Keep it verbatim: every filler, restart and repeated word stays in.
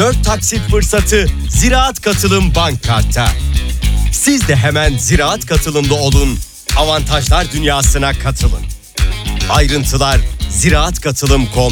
dört taksit fırsatı Ziraat Katılım Bank Kart'ta. Siz de hemen Ziraat Katılım'da olun, avantajlar dünyasına katılın. Ayrıntılar ziraat katılım nokta com